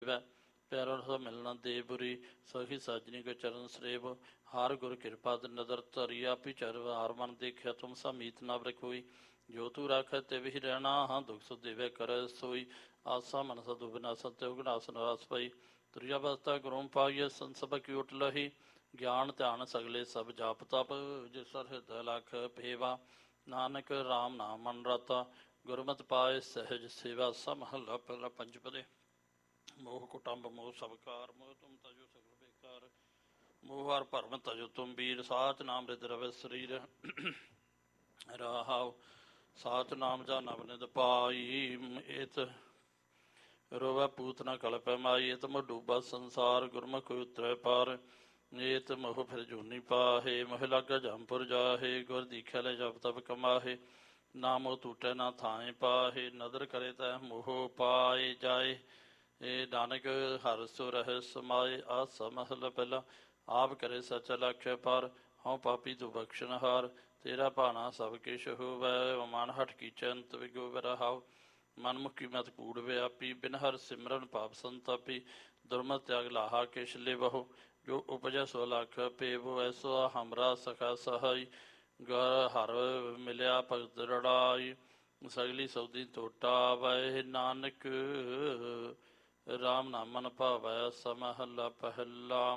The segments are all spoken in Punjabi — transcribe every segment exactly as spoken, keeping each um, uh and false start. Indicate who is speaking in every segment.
Speaker 1: ਪਿਆਰਾ ਰਸ ਮਿਲਣਾ ਦੇ ਬੁਰੀ ਸਖੀ ਸਾਜਨੀ ਕੇ ਚਰਨ ਸਰੇਵ ਹਾਰ ਗੁਰ ਕਿਰਪਾ ਤੇ ਨਦਰ ਧਰੀ ਆਪੀ ਚਰ ਹਾਰ ਮਨ ਦੇਖਿਆ ਤੁਮ ਸਾ ਮੀਤ ਨਾ ਬਰਖੋਈ ਜੋ ਤੂੰ ਰੱਖ ਤੇ ਵੀ ਰਹਿਣਾ ਹਾਂ ਦੁਖ ਸੁਖ ਦੇਵੇ ਕਰ ਸੋਈ ਆਸਾ ਮਨ ਸਤੁ ਬਿਨਾਸਾ ਤੇ ਉਗਨਾਸ ਨਰਾਸ ਪਈ ਤੁਰਿਆ ਬਸਤਾ ਗੁਰੂਮ ਪਾਈਏ ਸੰਸਭ ਕੀ ਉਟ ਲਹੀ ਗਿਆਨ ਧਿਆਨ ਸਗਲੇ ਸਭ ਜਾਪ ਤਪ ਜਿਸ ਸਰ ਹਿਰਦੈ ਲਖ ਭੇਵਾ ਨਾਨਕ ਰਾਮ ਨਾਮ ਮਨ ਰਤਾ ਗੁਰਮਤਿ ਪਾਏ ਸਹਿਜ ਸੇਵਾ ਸਭ ਮਹੱਲਾ ਪਹਿਲਾ ਪੰਜਪਦੇ ਮੋਹ ਕੁਟੰਬ ਮੋਹ ਸਬਕਾਰ ਮੋਹ ਤੁਮ ਤਜੋ ਸਗਲ ਬੇਕਾਰ ਮੋਹ ਹਰ ਭਰਮ ਤਜੋ ਤੁਮ ਵੀਰ ਸਾਚ ਨਾਮ ਰਿਦ ਰਵੇ ਸਰੀਰ ਰਾਹਾਉ ਸਾਚ ਨਾਮ ਜਾ ਨਵਨਿਦ ਪਾਈ ਇਤ ਰੋਵੈ ਪੂਤ ਨ ਕਲਪੈ ਮਾਈ ਇਤ ਮੋਹ ਡੂਬਾ ਸੰਸਾਰ ਗੁਰਮੁਖ ਉਤਰੈ ਪਾਰ ਏਤ ਮੋਹ ਫਿਰ ਜੂਨੀ ਪਾਹੇ ਮੋਹ ਲਾਗਾ ਜੰਪੁਰ ਜਾਹੇ ਗੁਰ ਦੀਖਿਆ ਲੈ ਜਪ ਤਪ ਕਮਾਹੇ ਨਾ ਮੋਹ ਟੂਟੈ ਨਾ ਥਾਏ ਪਾਹੇ ਨਦਰ ਕਰੇ ਤੈ ਮੋਹ ਪਾਏ ਜਾਏ ਇਹ ਨਾਨਕ ਹਰ ਸੋ ਰਹਿ ਸਮਾਏ ਆਸਾ ਮਹਲਾ ਪਹਿਲਾ ਆਪ ਕਰੇ ਸਚ ਲਖ ਪਰ ਹਉ ਪਾਪੀ ਤੂੰ ਬਖਸ਼ਣ ਹਾਰ ਤੇਰਾ ਭਾਣਾ ਸਭ ਕਿਛ ਹੋਵੈ ਮਨ ਹਟ ਕੀ ਚੰਤ ਵਿਗੋ ਰਹਾਉ ਮਨ ਮੁਖੀ ਮਤ ਕੂੜ ਵਿਆਪੀ ਬਿਨ ਹਰ ਸਿਮਰਨ ਪਾਪ ਸੰਤਾਪੀ ਦੁਰਮਤ ਤਿਆਗ ਲਾਹਾ ਕਿਛ ਲਿਵਹੁ ਜੋ ਉਪਜੈ ਸੋ ਲਖ ਪੇਵੋ ਐਸੋ ਹਮਰਾ ਸਖਾ ਸਹਾਈ ਗਰ ਹਰ ਮਿਲਿਆ ਭਗਤ ਰੜਾਈ ਸਗਲੀ ਸੌਦੀ ਟੋਟਾ ਵੈ ਨਾਨਕ ਰਾਮ ਨਾਮ ਮਨ ਭਾਵੈ ਸਮਹਲਾ ਪਹਿਲਾ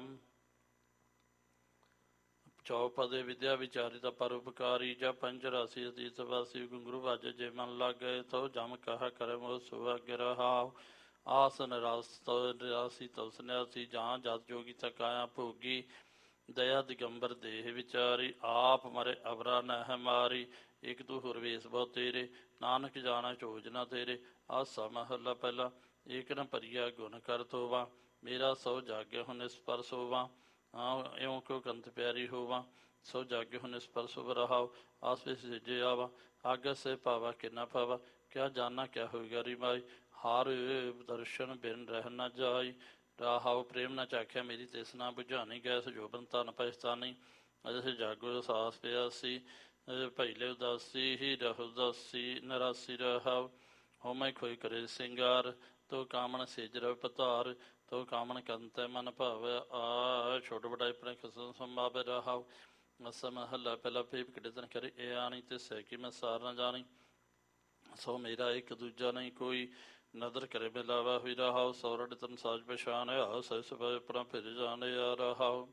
Speaker 1: ਚੌਪਦੇ ਵਿਦਿਆ ਵਿਚਾਰੀ ਦਾ ਪਰਉਪਕਾਰੀ ਜਾਂ ਪੰਜ ਰਾਸੀ ਅਤੀਤ ਵਾਸੀ ਗੁੰਗਰੂ ਵਾਜੇ ਜੇ ਮਨ ਲੱਗ ਗਏ ਤੋ ਜਮ ਕਹਾ ਕਰੇ ਮੋਹ ਸੁਭਾਗ ਰਹਾਉ ਆਸ ਨਿਰਾਸ ਨਿਰਾਸੀ ਤਉ ਸੰਨਿਆਸੀ ਜਾਂ ਜਤ ਜੋਗੀ ਤਕ ਆਇਆ ਭੋਗੀ ਦਇਆ ਦਿਗੰਬਰ ਦੇਹ ਵਿਚਾਰੀ ਆਪ ਮਰੇ ਅਵਰਾ ਨਹਿ ਮਾਰੀ ਇਕ ਤੂੰ ਹੁਰਵੇਸ ਬਹੁ ਤੇਰੇ ਨਾਨਕ ਜਾਣਾ ਚੋਜ ਨਾ ਤੇਰੇ ਆਸਾ ਮਹੱਲਾ ਪਹਿਲਾ ਏਕ ਨ ਭਰੀਆ ਗੁਣ ਕਰ ਤੋਵਾ ਮੇਰਾ ਸੋ ਜਾਗੇ ਹੁਣ ਇਸ ਪਰ ਸੋਵਾ ਹਾਂ ਇਉਂ ਕਿਉ ਕੰਤ ਪਿਆਰੀ ਹੋਵਾ ਸੋ ਜਾਗੇ ਹੁਣ ਇਸ ਪਰ ਸੁਭ ਰਹਾਉ ਆਸ ਵਿੱਚ ਸਿਜੇ ਆਵਾ ਆਗੇ ਸੇ ਪਾਵਾ ਕਿੰਨਾ ਪਾਵਾ ਕਿਆ ਜਾਨਾ ਕਿਆ ਹੋਏਗਾ ਰਿਮਾਈ ਹਾਰ ਦਰਸ਼ਨ ਬਿਨ ਰਹਿ ਨਾ ਜਾਈ ਰਾਹਾਉ ਪ੍ਰੇਮ ਨਾ ਚਾਖਿਆ ਮੇਰੀ ਤਿਸ ਨਾ ਬੁਝਾਣੀ ਗੈਸ ਜੋਬਨ ਤਨ ਪਛਤਾਨੀ ਅਜੇ ਜਾਗੋ ਸਾਸ ਪਿਆਸੀ ਪਹਿਲੇ ਉਦਾਸੀ ਹੀ ਰਹੂ ਉਦਾਸੀ ਨਰਾਸੀ ਰਹਾਉ ਹੋ ਮੈਂ ਖੋਈ ਕਰੇ ਸਿੰਗਾਰ ਤੋ ਕਾਮਣ ਸੇਜ ਰਵ ਪਤਾਰ ਤੋ ਕਾਮਣ ਕੰਤੈ ਮਨ ਭਾਵੈ ਆ ਛੋਟ ਵਡਾਈ ਆਪਣੇ ਖਸਮ ਸੰਭਾਵੈ ਰਹਾਉ ਅਸ ਮਹੱਲਾ ਪਹਿਲਾ ਫੇਬ ਕਿਡਤਨ ਕਰੇ ਇਹ ਆਣੀ ਤੇ ਸਹਿ ਕੀ ਮੈਂ ਸਾਰ ਨਾ ਜਾਣੀ ਸੋ ਮੇਰਾ ਇੱਕ ਦੂਜਾ ਨਹੀਂ ਕੋਈ ਨਦਰ ਕਰੇ ਮਿਲਾਵਾ ਹੋਈ ਰਹਾਉ ਸੌਰੜ ਤਨ ਸਾਜ ਪਛਾਣ ਆਓ ਸਹਿ ਸਭਾ ਆਪਣਾ ਫਿਰ ਜਾਣੇ ਆ ਰਹਾਉ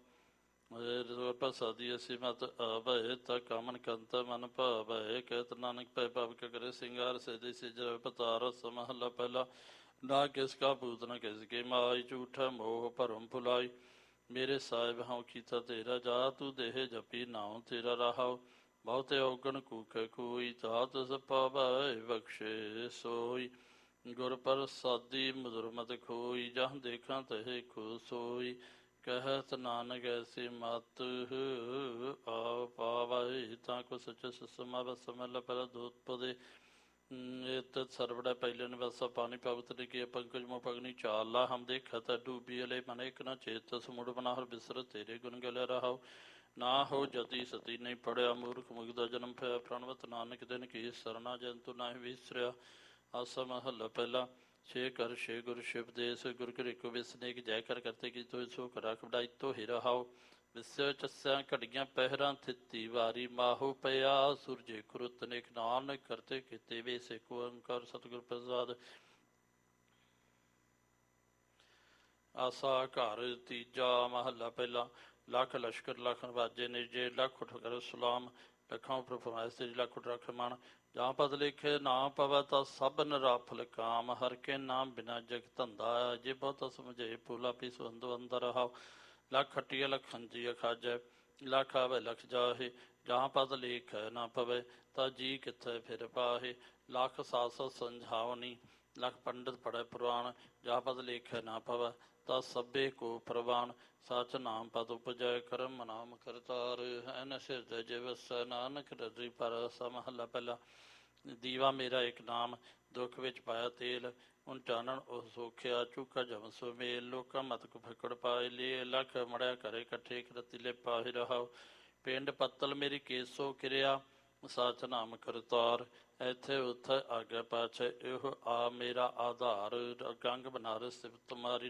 Speaker 1: ਪ੍ਰਸਾਦੀ ਅਸੀਂ ਮਤ ਆਵੈ ਤਾ ਕਾਮਨ ਕੰਤ ਮਨ ਭਾਵੈ ਕਹਿਤ ਨਾਨਕ ਪੈ ਭਵ ਕੇ ਕਰੇ ਸਿੰਗਾਰ ਸੇਦੇ ਸਿਜਰ ਪਤਾਰ ਸਮਹਲਾ ਪਹਿਲਾ ਨਾ ਕਿਸ ਕਾ ਭੂਤ ਨਾ ਕਿਸ ਕੇ ਮਾਈ ਝੂਠਾ ਮੋਹ ਭਰਮ ਭੁਲਾਈ ਮੇਰੇ ਸਾਹਿਬ ਹਉ ਕੀਤਾ ਤੇਰਾ ਜਾ ਤੂੰ ਦੇਹ ਜਪੀ ਨਾਉ ਤੇਰਾ ਰਹਾਉ ਬਹੁਤੇ ਔਗਣ ਕੂਕੈ ਕੋਈ ਤਾਤ ਸਪਾਵੈ ਬਖਸ਼ੇ ਸੋਈ ਗੁਰ ਪ੍ਰਸਾਦੀ ਮਧੁਰ ਮਤ ਖੋਈ ਜਹ ਦੇਖਾਂ ਤਹਿ ਖੁ ਸੋਈ ਕਹਿਤ ਨਾਨਕ ਐਸੀ ਮਤ ਆ ਪਾਵੈ ਤਾਂ ਕੋ ਸਚ ਸਮਾਵ ਸਮਲ ਪਹਿਲਾ ਦੋਤ ਪਦੇ ਇਤ ਸਰਵੜਾ ਪਹਿਲੇ ਨਿਵਾਸਾ ਪਾਣੀ ਪਵਿੱਤ ਲਿਖੇ ਪੰਕਜ ਮੋ ਪਗਨੀ ਚਾਲਾ ਹਮ ਦੇਖਤ ਡੂਬੀ ਅਲੇ ਮਨ ਇੱਕ ਨਾ ਚੇਤ ਸਮੁੜ ਬਨਾ ਹਰ ਬਿਸਰ ਤੇਰੇ ਗੁਣ ਗਲੇ ਰਹਾਉ ਨਾ ਹੋ ਜਤੀ ਸਤੀ ਨਹੀਂ ਪੜਿਆ ਮੂਰਖ ਮੁਗਦਾ ਜਨਮ ਪਿਆ ਪ੍ਰਣਵਤ ਨਾਨਕ ਦਿਨ ਕੀ ਸਰਨਾ ਜੰਤੂ ਨਾਹੀ ਵਿਸਰਿਆ ਆਸਾ ਮਹੱਲਾ ਪਹਿਲਾ ਛੇ ਕਰ ਛੇ ਗੁਰ ਸ਼ਿਵ ਦੇਸ ਗੁਰ ਘਰੇ ਕੋ ਵਿਸਨੇਕ ਜੈ ਕਰ ਕਰਤੇ ਕੀ ਤੋ ਸੋ ਕਰਾ ਖਬੜਾਈ ਤੋ ਹੀ ਰਹਾਉ ਵਿਸਿਆ ਚੱਸਿਆ ਘੜੀਆਂ ਪਹਿਰਾਂ ਥਿੱਤੀ ਵਾਰੀ ਮਾਹੋ ਪਿਆ ਸੁਰਜੇ ਕੁਰਤ ਨੇਕ ਨਾਨਕ ਕਰਤੇ ਕੀਤੇ ਵੇ ਸੇ ਕੋ ਅੰਕਾਰ ਸਤਿਗੁਰ ਪ੍ਰਸਾਦ ਆਸਾ ਘਰ ਤੀਜਾ ਮਹੱਲਾ ਪਹਿਲਾ ਲੱਖ ਲਸ਼ਕਰ ਲੱਖ ਵਾਜੇ ਨਿਰਜੇ ਲੱਖ ਉਠ ਕਰ ਸਲਾਮ ਲੱਖਾਂ ਉੱਪਰ ਫਰਮਾਇਸ਼ ਤੇਰੀ ਲੱਖ ਉਠ ਰੱਖ ਮਨ ਜਾਂ ਪਦ ਲਿਖੇ ਨਾ ਪਵੈ ਤਾਂ ਸਭ ਨਰਾਫਲ ਕਾਮ ਹਰ ਕੇ ਨਾਮ ਬਿਨਾ ਜਗ ਧੰਦਾ ਜੇ ਬਹੁਤ ਸਮਝੇ ਪੂਲਾ ਪੀ ਸੁੰਦ ਅੰਦਰ ਰਹਾਉ ਲੱਖ ਖੱਟੀਏ ਲੱਖ ਹੰਜੀ ਖਾਜੈ ਲੱਖ ਆਵੇ ਲਖ ਜਾਹੇ ਜਾਂ ਪਦ ਲੇਖ ਨਾ ਪਵੇ ਤਾਂ ਜੀ ਕਿੱਥੇ ਫਿਰ ਪਾਹੇ ਲੱਖ ਸਾਸ ਸਮਝਾਵਨੀ ਲੱਖ ਪੰਡਿਤ ਪੜ੍ਹੈ ਪੁਰਾਣ ਜਾਂ ਪਦ ਲੇਖ ਨਾ ਪਵੈ ਤਾਂ ਸਭੇ ਕੋ ਪ੍ਰਵਾਨ ਸਚ ਨਾਮ ਪਦ ਉਪਜੈ ਕਰਮ ਨਾਮ ਕਰਤਾਰ ਹੈ ਨ ਸਿਰਜੈ ਜੇ ਵਸੈ ਨਾਨਕ ਰਜੀ ਪਰ ਸਮਹਲਾ ਪਹਿਲਾ ਦੀਵਾ ਮੇਰਾ ਇੱਕ ਨਾਮ ਦੁੱਖ ਵਿੱਚ ਪਾਇਆ ਤੇਲ ਹੁਣ ਚਾਨਣ ਉਹ ਸੋਖਿਆ ਚੂਕਾ ਜਮ ਸੋ ਮੇਲ ਲੋਕਾਂ ਮਤ ਕੋ ਫਕੜ ਪਾਏ ਲੇ ਲੱਖ ਮੜਿਆ ਕਰੇ ਇਕੱਠੇ ਕਰਤੀਲੇ ਪਾਹੇ ਰਹਾਉ ਪਿੰਡ ਪੱਤਲ ਮੇਰੀ ਕੇਸੋ ਕਿਰਿਆ ਸਚ ਨਾਮ ਕਰਤਾਰ। ਇੱਥੇ ਉੱਥੇ ਆਗੇ ਪਾਛੇ ਇਹੋ ਆ ਮੇਰਾ ਆਧਾਰ। ਗੰਗ ਬਨਾਰਸ ਸਿਫਤ ਤੁਮਾਰੀ